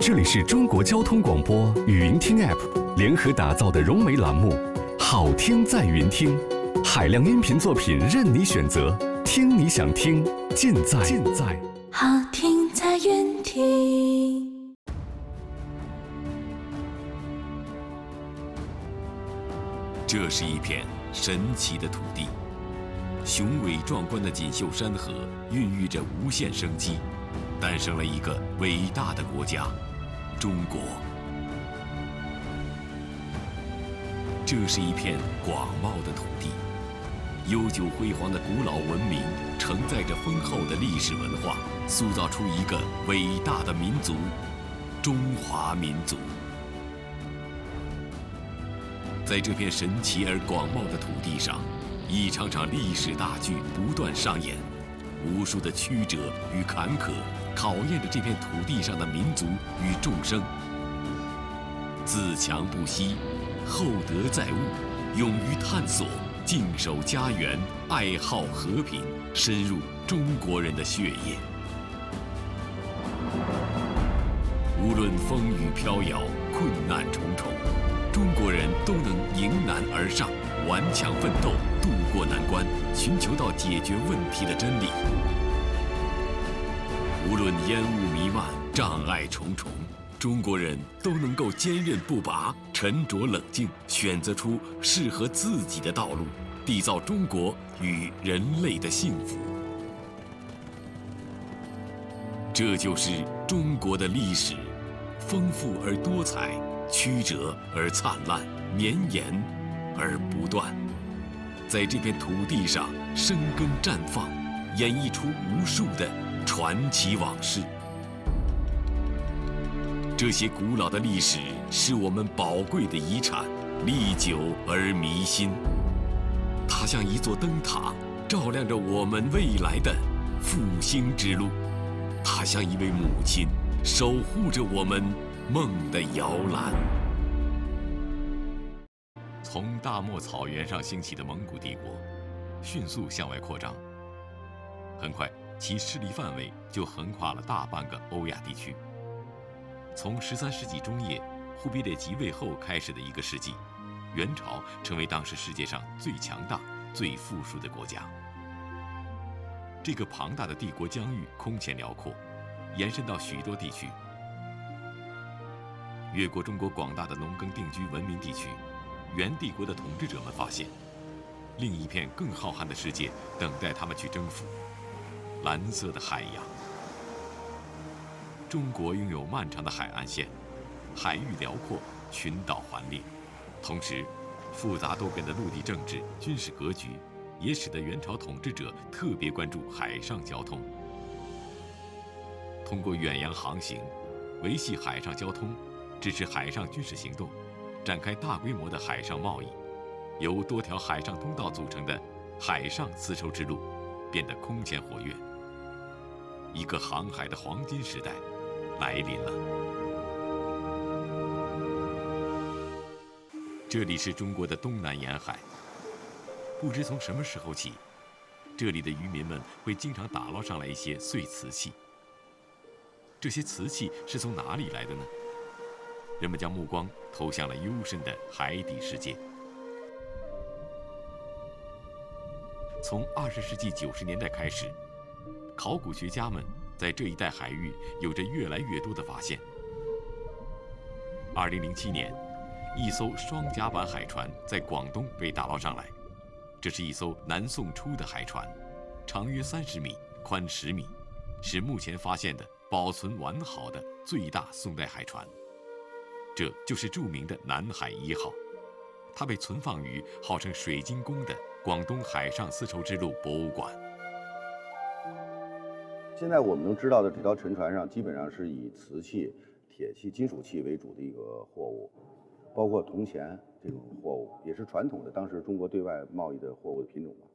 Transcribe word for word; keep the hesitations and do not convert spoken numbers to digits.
这里是中国交通广播语音听 App 联合打造的融媒栏目，好听在云听，海量音频作品任你选择，听你想听，尽在尽在好听在云听。 这是一片神奇的土地，雄伟壮观的锦绣山河孕育着无限生机，诞生了一个伟大的国家——中国。这是一片广袤的土地，悠久辉煌的古老文明承载着丰厚的历史文化，塑造出一个伟大的民族——中华民族。在这片神奇而广袤的土地上，一场场历史大剧不断上演，无数的曲折与坎坷考验着这片土地上的民族与众生。自强不息，厚德载物，勇于探索，敬守家园，爱好和平，深入中国人的血液。无论风雨飘摇，困难重重，中国人都能迎难而上，顽强奋斗，渡过难关，寻求到解决问题的真理。无论烟雾弥漫，障碍重重，中国人都能够坚韧不拔，沉着冷静，选择出适合自己的道路，缔造中国与人类的幸福。这就是中国的历史，丰富而多彩，曲折而灿烂，绵延而不断，在这片土地上生根绽放，演绎出无数的传奇往事。这些古老的历史是我们宝贵的遗产，历久而弥新。它像一座灯塔，照亮着我们未来的复兴之路；它像一位母亲，守护着我们梦的摇篮。从大漠草原上兴起的蒙古帝国，迅速向外扩张。很快，其势力范围就横跨了大半个欧亚地区。从十三世纪中叶忽必烈即位后开始的一个世纪，元朝成为当时世界上最强大、最富庶的国家。这个庞大的帝国疆域空前辽阔，延伸到许多地区。越过中国广大的农耕定居文明地区，元帝国的统治者们发现，另一片更浩瀚的世界等待他们去征服——蓝色的海洋。中国拥有漫长的海岸线，海域辽阔，群岛环列，同时，复杂多变的陆地政治、军事格局，也使得元朝统治者特别关注海上交通。通过远洋航行，维系海上交通，支持海上军事行动，展开大规模的海上贸易，由多条海上通道组成的海上丝绸之路变得空前活跃。一个航海的黄金时代来临了。这里是中国的东南沿海，不知从什么时候起，这里的渔民们会经常打捞上来一些碎瓷器。这些瓷器是从哪里来的呢？人们将目光投向了幽深的海底世界。从二十世纪九十年代开始，考古学家们在这一带海域有着越来越多的发现。二零零七年，一艘双甲板海船在广东被打捞上来，这是一艘南宋初的海船，长约三十米，宽十米，是目前发现的保存完好的最大宋代海船。这就是著名的南海一号，它被存放于号称水晶宫的广东海上丝绸之路博物馆。 现在我们能知道的这条沉船上，基本上是以瓷器、铁器、金属器为主的一个货物，包括铜钱这种货物，也是传统的当时中国对外贸易的货物的品种吧。